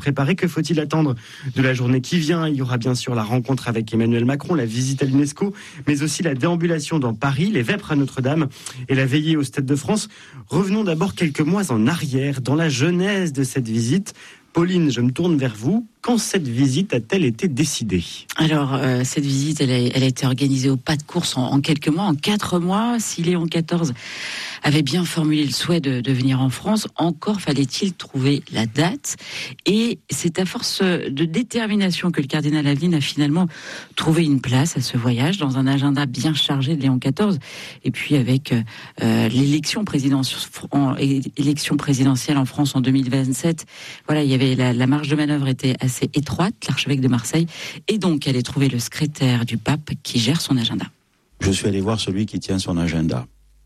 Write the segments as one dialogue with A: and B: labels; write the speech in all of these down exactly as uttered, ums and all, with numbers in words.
A: préparer. Que faut-il attendre de la journée qui vient ? Il y aura bien sûr la rencontre avec Emmanuel Macron, la visite à l'UNESCO, mais aussi la déambulation dans Paris, les vêpres à Notre-Dame et la veillée au Stade de France. Revenons d'abord quelques mois en arrière, dans la genèse de cette visite. Pauline, je me tourne vers vous. Quand cette visite a-t-elle été décidée ?
B: Alors, euh, cette visite, elle a, elle a été organisée au pas de course en, en quelques mois, en quatre mois. Si Léon quatorze avait bien formulé le souhait de, de venir en France, encore fallait-il trouver la date. Et c'est à force de détermination que le cardinal Aveline a finalement trouvé une place à ce voyage, dans un agenda bien chargé de Léon quatorze. Et puis avec euh, l'élection présidentielle, en, élection présidentielle en France en deux mille vingt-sept, voilà, il y avait la, la marge de manœuvre était assez étroite, l'archevêque de Marseille, et donc elle a trouvé le secrétaire du pape qui gère son agenda.
C: Je suis allé voir celui qui tient son agenda,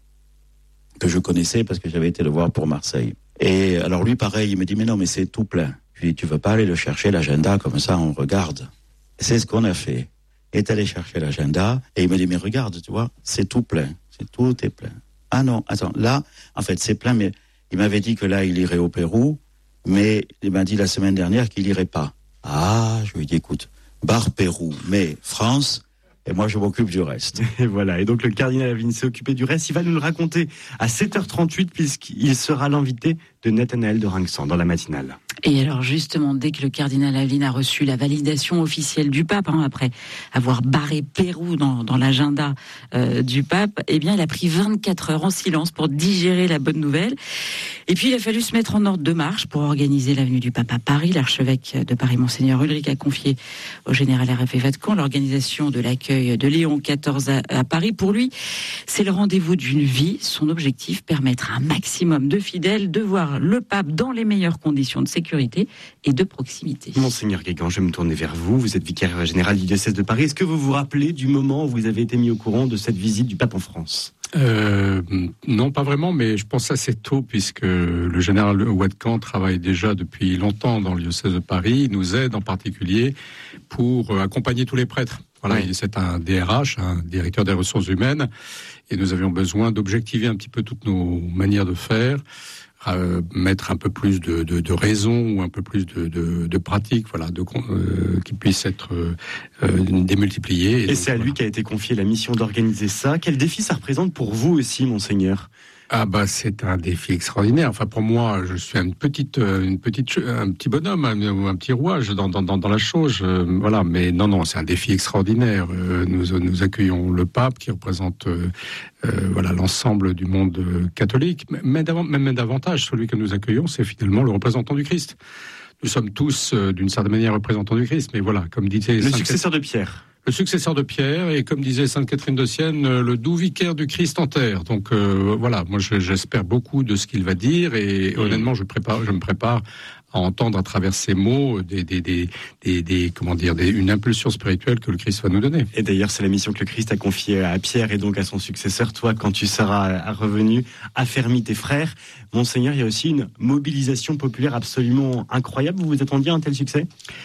C: que je connaissais parce que j'avais été le voir pour Marseille. Et alors lui, pareil, il me dit, mais non, mais c'est tout plein. Je lui dis, tu veux pas aller le chercher, l'agenda, comme ça on regarde. C'est ce qu'on a fait. Il est allé chercher l'agenda, et il me dit, mais regarde, tu vois, c'est tout plein, c'est tout est plein. Ah non, attends, là, en fait, c'est plein, mais il m'avait dit que là, il irait au Pérou, mais il m'a dit la semaine dernière qu'il irait pas. Ah, je lui ai dit, écoute, barre Pérou, mais France, et moi je m'occupe du reste.
A: Et voilà, et donc le cardinal Aveline s'est occupé du reste. Il va nous le raconter à sept heures trente-huit, puisqu'il sera l'invité de Nathanaël de Rinxan dans la matinale.
B: Et alors justement, dès que le cardinal Aveline a reçu la validation officielle du pape, hein, après avoir barré Pérou dans, dans l'agenda euh, du pape, eh bien il a pris vingt-quatre heures en silence pour digérer la bonne nouvelle. Et puis il a fallu se mettre en ordre de marche pour organiser l'avenue du pape à Paris. L'archevêque de Paris, Monseigneur Ulrich, a confié au général R F Vatican l'organisation de l'accueil de Léon quatorze à, à Paris. Pour lui, c'est le rendez-vous d'une vie. Son objectif, permettre à un maximum de fidèles de voir le pape dans les meilleures conditions de sécurité et de proximité.
A: Monseigneur Guégan, je vais me tourner vers vous. Vous êtes vicaire général du diocèse de Paris. Est-ce que vous vous rappelez du moment où vous avez été mis au courant de cette visite du pape en France ?
D: Euh, non, pas vraiment, mais je pense assez tôt, puisque le général Vatican travaille déjà depuis longtemps dans le diocèse de Paris. Il nous aide en particulier pour accompagner tous les prêtres. Voilà, oui. C'est un D R H, un directeur des ressources humaines, et nous avions besoin d'objectiver un petit peu toutes nos manières de faire, euh, mettre un peu plus de, de, de raison ou un peu plus de, de, de pratique, voilà, de, euh, qui puisse être euh, démultiplié. Et,
A: et
D: donc,
A: c'est à
D: voilà.
A: lui qu'a été confiée la mission d'organiser ça. Quel défi ça représente pour vous aussi, Monseigneur ?
D: Ah bah c'est un défi extraordinaire. Enfin pour moi, je suis une petite, une petite, un petit bonhomme, un, un petit rouage dans dans dans la chose. Euh, voilà, mais non non, c'est un défi extraordinaire. Euh, nous nous accueillons le pape qui représente euh, euh, voilà l'ensemble du monde catholique, mais même davantage celui que nous accueillons, c'est finalement le représentant du Christ. Nous sommes tous euh, d'une certaine manière représentants du Christ, mais voilà, comme disait
A: le
D: Sainte
A: successeur de Pierre.
D: Le successeur de Pierre, et comme disait Sainte Catherine de Sienne, le doux vicaire du Christ en terre. Donc euh, voilà, moi je, j'espère beaucoup de ce qu'il va dire, et mmh. honnêtement je prépare, je me prépare à entendre à travers ces mots des, des, des, des, des comment dire, des, une impulsion spirituelle que le Christ va nous donner.
A: Et d'ailleurs, c'est la mission que le Christ a confiée à Pierre et donc à son successeur. Toi, quand tu seras revenu, affermis tes frères. Monseigneur, il y a aussi une mobilisation populaire absolument incroyable. Vous vous attendiez à un tel succès ?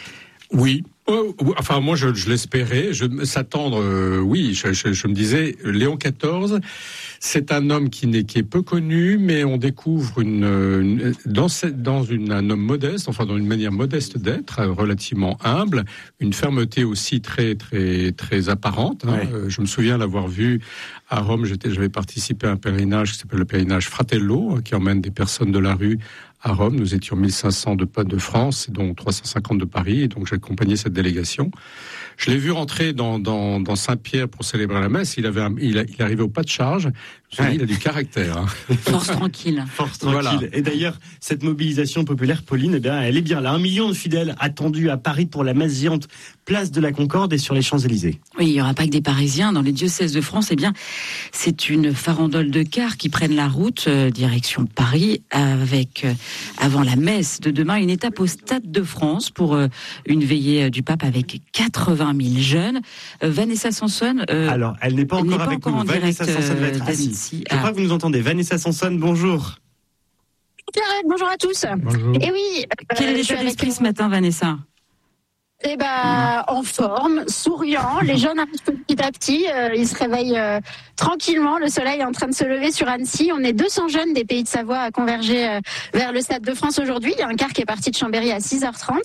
D: Oui. Euh, enfin, moi, je, je l'espérais. Je s'attendre, euh, oui. Je, je, je me disais, Léon quatorze, c'est un homme qui n'est qui est peu connu, mais on découvre une, une dans cette, dans une un homme modeste, enfin dans une manière modeste d'être, relativement humble, une fermeté aussi très très très apparente. Hein. Ouais. Euh, je me souviens l'avoir vu à Rome. J'étais, j'avais participé à un pèlerinage qui s'appelle le pèlerinage Fratello, qui emmène des personnes de la rue à Rome. Nous étions mille cinq cents de, de France, dont trois cent cinquante de Paris, et donc j'ai accompagné cette délégation. Je l'ai vu rentrer dans, dans, dans Saint-Pierre pour célébrer la messe. Il avait, un, il, a, il arrivait au pas de charge. Je me suis dit, il a du caractère. Hein.
B: Force tranquille.
A: Force tranquille. Voilà. Et d'ailleurs, cette mobilisation populaire, Pauline, eh bien, elle est bien là. Un million de fidèles attendus à Paris pour la messe géante, place de la Concorde et sur les Champs-Élysées.
B: Oui, il n'y aura pas que des Parisiens. Dans les diocèses de France, eh bien, c'est une farandole de cars qui prennent la route euh, direction Paris avec, euh, avant la messe de demain, une étape au Stade de France pour euh, une veillée euh, du pape avec quatre-vingt mille jeunes. Euh, Vanessa Sanson. Euh,
A: Alors, elle n'est pas encore avec
B: pas encore
A: nous.
B: En
A: Vanessa
B: direct,
A: Sanson va être
B: euh,
A: assise. Je crois
B: ah.
A: que vous nous entendez. Vanessa Sanson, bonjour.
E: Bonjour à tous.
D: Bonjour.
E: Et oui.
B: Quel est l'état d'esprit ce matin, Vanessa ?
E: Eh ben, en forme, souriant. Les jeunes arrivent petit à petit. Euh, ils se réveillent euh, tranquillement. Le soleil est en train de se lever sur Annecy. On est deux cents jeunes des Pays de Savoie à converger euh, vers le Stade de France aujourd'hui. Il y a un car qui est parti de Chambéry à six heures trente.